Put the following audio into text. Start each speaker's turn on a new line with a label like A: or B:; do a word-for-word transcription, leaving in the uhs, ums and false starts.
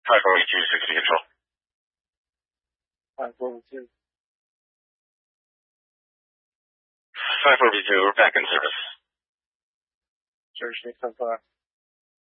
A: five forty-two, sixty control.
B: five forty-two.
A: five forty-two, we're back in service.
B: Church me so far.